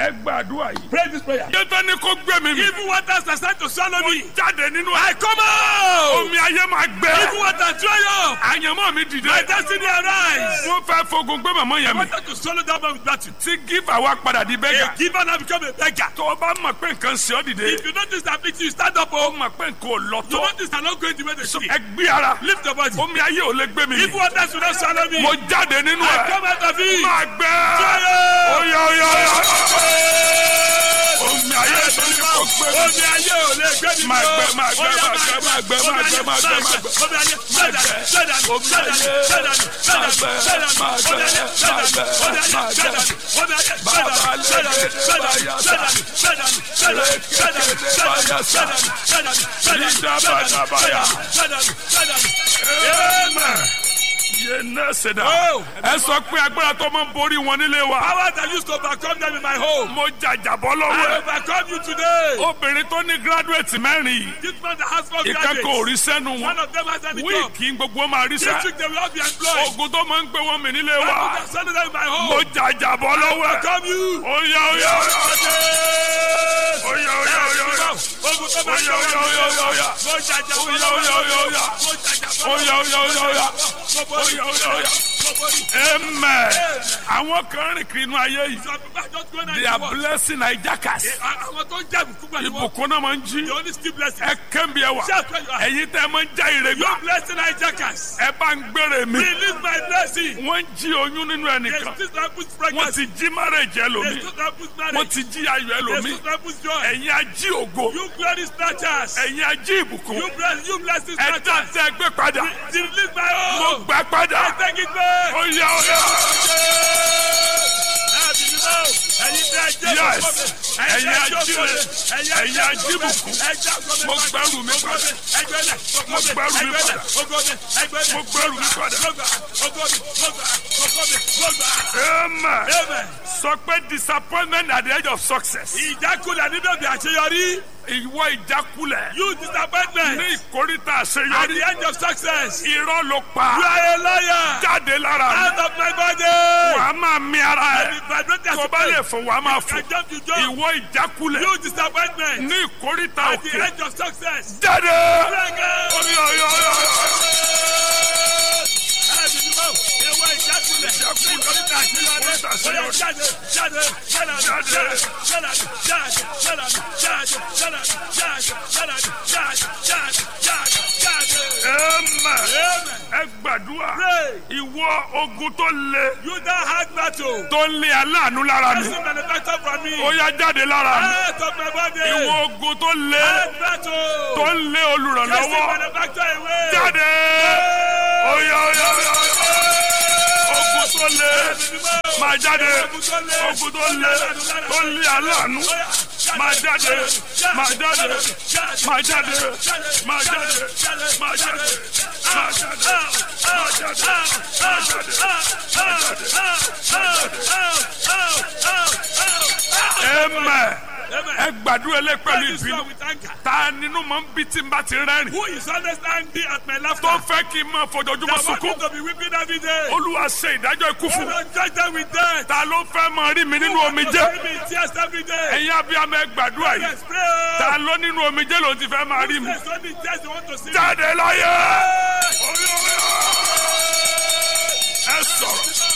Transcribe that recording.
ẹ gbàdúrà yìí. Pray this prayer. Jẹ́tọ́ ni kò gbé mi. Even waters that start to swallow me. Jáde nínú I come out. omi ayé máa gbẹ. Even waters dry up. Àyànmọ́ mi dìde. My destiny arise. Wọ́n fẹ́ fogun gbé màmá yẹn mi. Water to swallow that man with battle. Tí gífà wa padà di bẹ́gà. A giver now become a beggar. Tó o bá mọ̀ pé nǹkan ṣe ọ́ dìde. If you notice that affliction, you stand up. Ó mọ̀ pé nǹkan ò lọ You tó. notice that not going the way they should. Ẹ gbé ara. Lift your body. Omi ayé ò lè gbé mi. If waters will not swallow me, Mo jáde nínú I ẹ̀. come out of it. Máa gbẹ. Fire! Oya oya oya. Omi ayé tó ní kò gbé mi. Omi ayé ò lè gbé mi. Máa gbẹ máa gbẹ máa gbẹ máa gbẹ máa gbẹ máa gbẹ máa gbẹ. Omi ayé sẹ́dá sẹ́dá sẹ́dá sẹ́dá sẹ́dá sẹ́dá omi ayé sẹ́dá omi ayé sẹ́dá omi ayé sẹ́dá sẹ́dá sẹ́dá sẹ́dá sẹ́dá sẹ́dá sẹ́dá sẹ́dá sẹ́dá sẹ́dá. Amen. Yé náà ṣẹ̀dá. Ẹ sọ pé agbára tó máa ń borí wọn nílé wa. Power that used to overcome them in my home. Mo jàjàbọ́ lọ́wọ́ I ẹ̀. overcome you today. Obìnrin tó ní graduate mẹ́rin yìí. This man that has 4 Ìkẹ́kọ̀ọ́ ò graduates. rí sẹ́nu One wọn. of them has any job. Wíìkì gbogbo wọn máa rí This sẹ́. week they will all be employed. Ogun tó máa ń gbé wọn mì nílé I wa. will send them in my home. Mo jàjàbọ́ lọ́wọ́ ẹ̀. Overcome you. Oya oya oya. Oya oya oya oya. Ogun tó máa ń Oya oya oya oya oya. Mo jàjàbọ́ Oya lọ́wọ́. oya oya oya. Mo jàjàbọ́ Oya oya oya oya. Mo borí. Oya oya oya. Mo borí. Amen. Àwọn kan rìn kiri inú ayé yìí. Some people are just going They are blessing hijackers. Àwọn tó ń jẹ́ ìbùkún pẹ̀lú wọn. Ìbùkún náà máa ń jí. They only still blessing. Ẹ kẹ́mi ẹ wà. Shout where you are. Ẹ̀yin tẹ́ ẹ máa ń já ire gbà. You blessing hijackers. Ẹ bá ń gbére mi. Release my blessing. Wọ́n jí oyún nínú They ẹnìkan. still try to put Wọ́n pregnancy. ti jí marriage They ẹlòmíì. still try to put Wọ́n marriage. ti jí ayọ̀ They ẹlòmíì. still try to put joy. Ẹ̀yin ají ògo. You glory snatchers. Ẹ̀yin ají ìbùkún. You blessing Ẹ dá snatchers. tẹ́ ẹ gbé padà. Release my Mo own. gbà padà. I take it back. Oya oya. Yes. Ẹ̀yin ajíire. Ẹ̀yin ajíbùkún. Mo gbẹ́rù mi padà. Mo gbẹ́rù mi padà. Mo gbẹ́rù mi padà. Amen. Sọ pé disappointment at the edge of success. Ìjákulẹ̀ nínú ìbí àṣeyọrí. Ìwọ ìjákulẹ̀. You disappointment. Ní ìkórìtà At àṣeyọrí. the end of success. Irọ́ ló You pa. are a liar. Jáde lára mi. Out of my body. Wàá máa mi ara And ẹ̀. if I don't Tó bá lè fò wàá máa fò. I jump to jump. Ìwọ ìjákulẹ̀. You disappointment. Ní ìkórìtà At the òkè. end of success. Jáde. Break it. Oya oya oya. Amen. Ẹ gbàdúrà. Ìwọ ogun tó le. You that hard battle. Tó ń lé aláàánú lára mi. Person manufactured from me. Ó yá jáde lára mi. Out of my body. Ìwọ ogun tó le. Hard battle. Tó ń lé Person olùrànlọ́wọ́. manufactured away. Jáde. Oya oya oya. Ogun tó le. Máa jáde. Ogun tó le. Tó ń lé aláàánú. Máa jáde. Máa jáde. Máa jáde. Máa jáde. Máa jáde. Máa jáde. Amen. Ẹ gbàdúrà lé pẹ̀lú ìbínú. Ta nínú máa ń bí tí n bá ti rẹ́rìn. Who is always angry at my laughter? Tó fẹ́ kí n máa fojoojúmọ́ That sunkún. want me to be weeping every day. Olúwa ṣe ìdájọ́ ikú Who fún. don't judge them with death? Ta ló fẹ́ máa rí mi nínú omijé? Bury me in tears every day. Ẹ̀yin abiyamọ ẹ gbàdúrà yìí. Yes, pray. Ta ló nínú omijé ló ti fẹ́ máa rí mi? There's only tears you want to see. Jáde láyé. Ẹ sọ̀rọ̀.